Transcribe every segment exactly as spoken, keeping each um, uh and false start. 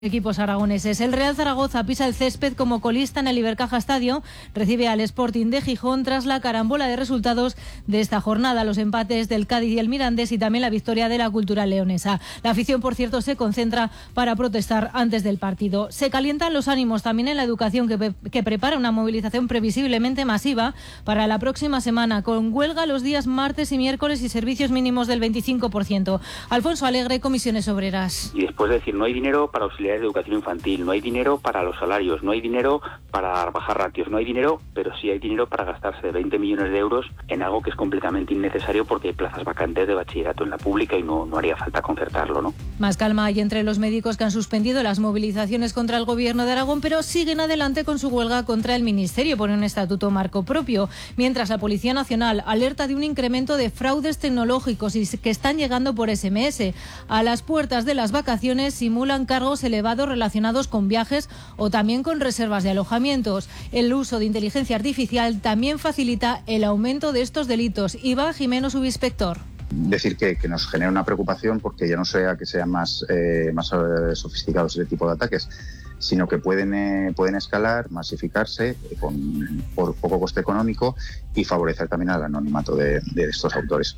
Equipos aragoneses. El Real Zaragoza pisa el césped como colista en el Ibercaja Estadio. Recibe al Sporting de Gijón tras la carambola de resultados de esta jornada. Los empates del Cádiz y el Mirandés y también la victoria de la Cultural Leonesa. La afición, por cierto, se concentra para protestar antes del partido. Se calientan los ánimos también en la educación, que, que prepara una movilización previsiblemente masiva para la próxima semana, con huelga los días martes y miércoles y servicios mínimos del veinticinco por ciento. Alfonso Alegre, Comisiones Obreras. Y después de decir, no hay dinero para auxiliar de educación infantil, no hay dinero para los salarios, no hay dinero para bajar ratios, no hay dinero, pero sí hay dinero para gastarse veinte millones de euros en algo que es completamente innecesario porque hay plazas vacantes de bachillerato en la pública y no, no haría falta concertarlo, ¿no? Más calma hay entre los médicos que han suspendido las movilizaciones contra el Gobierno de Aragón, pero siguen adelante con su huelga contra el Ministerio por un estatuto marco propio, mientras la Policía Nacional alerta de un incremento de fraudes tecnológicos y que están llegando por ese eme ese. A las puertas de las vacaciones simulan cargos elevados relacionados con viajes o también con reservas de alojamientos. El uso de inteligencia artificial también facilita el aumento de estos delitos. Iván Jimeno, subinspector. Decir que, que nos genera una preocupación porque ya no sea que sean más, eh, más eh, sofisticados ese tipo de ataques, sino que pueden, eh, pueden escalar, masificarse eh, con, por poco coste económico y favorecer también al anonimato de, de estos autores.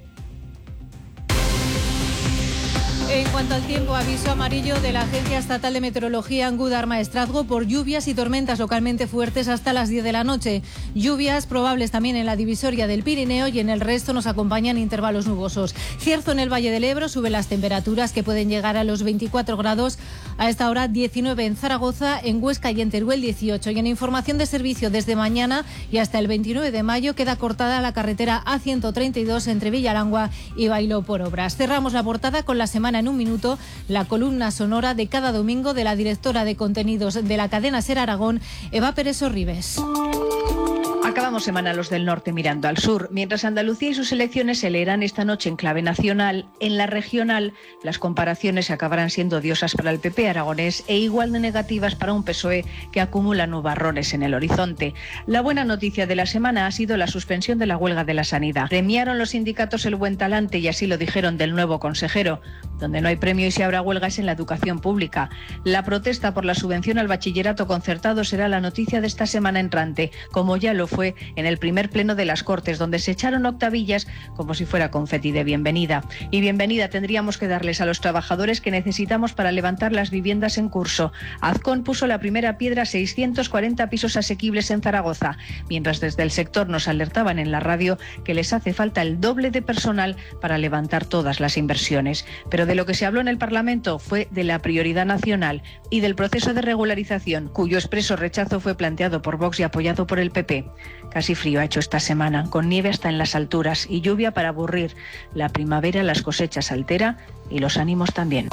En cuanto al tiempo, aviso amarillo de la Agencia Estatal de Meteorología en Gudar-Maestrazgo por lluvias y tormentas localmente fuertes hasta las diez de la noche. Lluvias probables también en la divisoria del Pirineo y en el resto nos acompañan intervalos nubosos. Cierzo en el Valle del Ebro, suben las temperaturas que pueden llegar a los veinticuatro grados. A esta hora diecinueve en Zaragoza, en Huesca y en Teruel dieciocho. Y en información de servicio, desde mañana y hasta el veintinueve de mayo queda cortada la carretera A ciento treinta y dos entre Villalangua y Bailó por obras. Cerramos la portada con la semana en un minuto, la columna sonora de cada domingo de la directora de contenidos de la cadena SER Aragón, Eva Pérez Orribes. Acabamos semana los del norte mirando al sur. Mientras Andalucía y sus elecciones se leerán esta noche en clave nacional, en la regional las comparaciones acabarán siendo odiosas para el P P aragonés e igual de negativas para un P S O E que acumula nubarrones en el horizonte. La buena noticia de la semana ha sido la suspensión de la huelga de la sanidad. Premiaron los sindicatos el buen talante y así lo dijeron del nuevo consejero. Donde no hay premio y se habrá huelga es en la educación pública. La protesta por la subvención al bachillerato concertado será la noticia de esta semana entrante, como ya lo fue en el primer pleno de las Cortes, donde se echaron octavillas como si fuera confeti de bienvenida. Y bienvenida tendríamos que darles a los trabajadores que necesitamos para levantar las viviendas en curso. Azcón puso la primera piedra a seiscientos cuarenta pisos asequibles en Zaragoza, mientras desde el sector nos alertaban en la radio que les hace falta el doble de personal para levantar todas las inversiones. Pero de lo que se habló en el Parlamento fue de la prioridad nacional y del proceso de regularización, cuyo expreso rechazo fue planteado por Vox y apoyado por el P P. Casi frío ha hecho esta semana, con nieve hasta en las alturas y lluvia para aburrir. La primavera las cosechas altera y los ánimos también.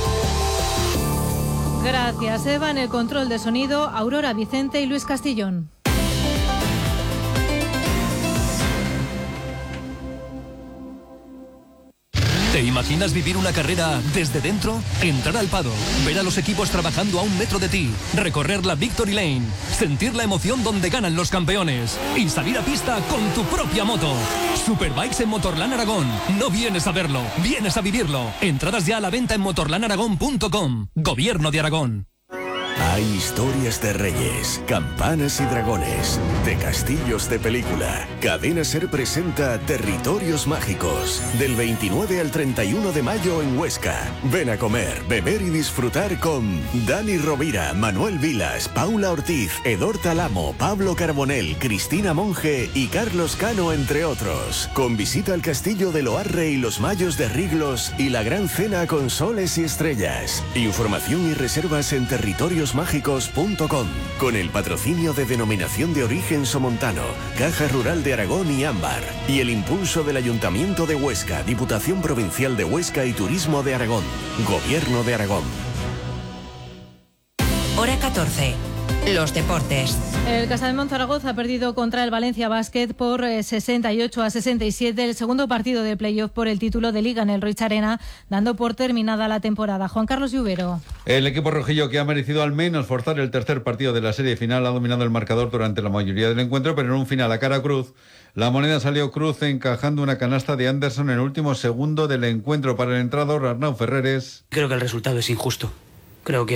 Gracias, Eva. En el control de sonido, Aurora Vicente y Luis Castillón. ¿Te imaginas vivir una carrera desde dentro? Entrar al paddock, ver a los equipos trabajando a un metro de ti, recorrer la Victory Lane, sentir la emoción donde ganan los campeones y salir a pista con tu propia moto. Superbikes en Motorland Aragón. No vienes a verlo, vienes a vivirlo. Entradas ya a la venta en motorland aragón punto com. Gobierno de Aragón. Hay historias de reyes, campanas y dragones, de castillos de película. Cadena SER presenta Territorios Mágicos, del veintinueve al treinta y uno de mayo en Huesca. Ven a comer, beber y disfrutar con Dani Rovira, Manuel Vilas, Paula Ortiz, Edor Talamo, Pablo Carbonell, Cristina Monge y Carlos Cano, entre otros. Con visita al castillo de Loarre y los Mayos de Riglos y la gran cena con soles y estrellas. Información y reservas en territorios mágicos punto com, con el patrocinio de Denominación de Origen Somontano, Caja Rural de Aragón y Ámbar, y el impulso del Ayuntamiento de Huesca, Diputación Provincial de Huesca y Turismo de Aragón, Gobierno de Aragón. Hora catorce. Los deportes. El Casademont Zaragoza ha perdido contra el Valencia Basket por sesenta y ocho a sesenta y siete, el segundo partido de playoff por el título de Liga en el Roig Arena, dando por terminada la temporada. Juan Carlos Lluvero. El equipo rojillo, que ha merecido al menos forzar el tercer partido de la serie final, ha dominado el marcador durante la mayoría del encuentro, pero en un final a cara cruz, la moneda salió cruz encajando una canasta de Anderson en el último segundo del encuentro. Para el entrador Arnau Ferreres. Creo que el resultado es injusto. creo que